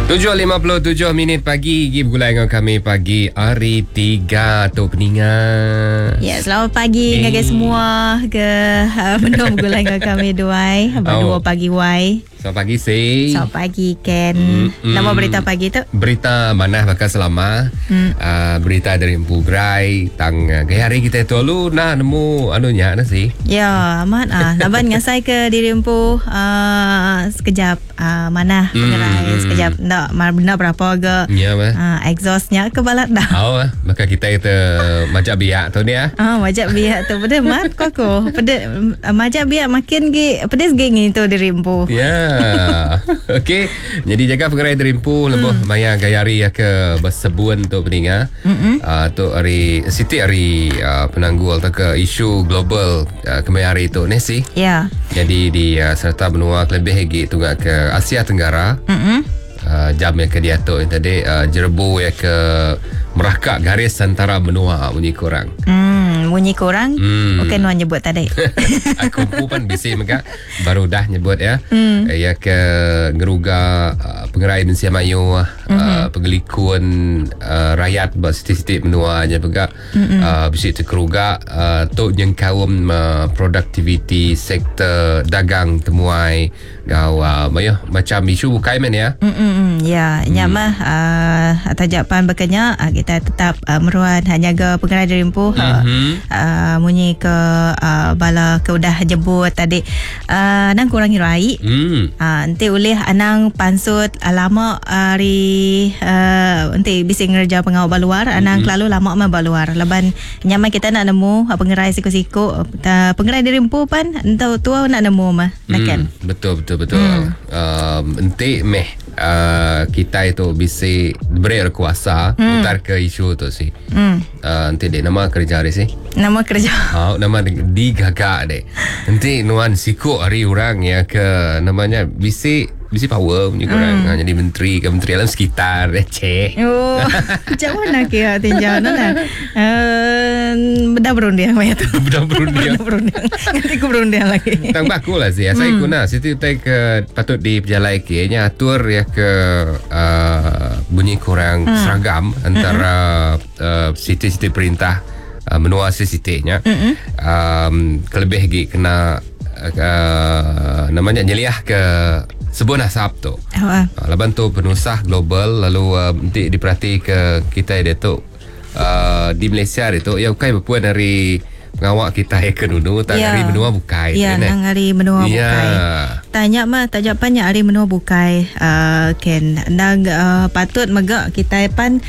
7.57 pagi. Gib gulai dengan kami pagi hari 3 Tok Peningat. Ya, selamat pagi dengan semua ke menung gulai dengan kami Duai. Berdua pagi Wai. Selamat pagi Si. Selamat pagi Ken. Nama berita pagi tu? Berita manah bakal selama. Berita dari Empu Grai tang gaya hari kita tu lu nah nemu anunya na Si. Ya, amat laban ngasai ke diri Empu sekejap manah pengerai sekejap ndak benda berapa agak Ya mah. Exhaustnya ke balat dah. Maka kita majak biak tu ni majak biak tu pada mat koko. Pada majak biak makin ge pedes ge ngitu diri Empu. Ya. Okey. Jadi jaga pengerai dari Empu lebih maya gayari ya ke bersebuan tu peninga. Tu hari Siti hari penanggul tu ke isu global kemayari tu ni Si. Ya. Jadi di serta benua lebih lagi tunggak ke Asia Tenggara. Jam yang ke dia tu tadi jerbu ya ke merakak garis antara benua bunyi korang. Bunyi korang bukan Wan nyebut tadi. Aku pun bisi mega baru dah nyebut ya. Ya ke ngeruga pengerai Indonesia Maju pengelikun rakyat bersiti-siti benua nya pega bisi terkeruga tu yang kaum productivity sektor dagang temuai gau macam isu bukai men ya. Ya, nyamah tajapan bekanya kita tetap meruan hanya ke pengerai dari Empu munyi ke bala ke udah jebut tadi nang kurang hirai nanti oleh anang pansut lama hari nanti bisa ngerja pengawal baluar anang lalu lama mah baluar leban nyamah kita nak nemu pengerai siku-siku pengerai dari Empu pan entau tua nak nemu mah nakan betul nanti kita itu bisa beri kuasa putar ke isu tu Si. Nanti dek nama kerja hari Si. Nama kerja. Nama digagak dek. Nanti nuan siku hari orang ya ke namanya bisa power punya orang. Jadi menteri ke menteri alam sekitar receh. Macam mana kira tinjau nana? Benda berundian macam tu. Benda berundian. Nanti aku berundian lagi. Tang baku lah Saya guna situ ke patut di perjalai kayaknya atur ya ke bunyi kurang seragam antara siti-siti perintah menua siti-sitinya. Kelebih lagi kena namanya nyeliah ke sebuah nasab tu. Laban tu penusah global lalu nanti diperhati ke kita dia tu di Malaysia dia tu ya bukan berpuan dari pengawak kita ya ke dulu hari menua bukai. Ya, nang hari menua bukai. Tanya mah tajapannya hari menua bukai Ken. Nang patut megak kita pan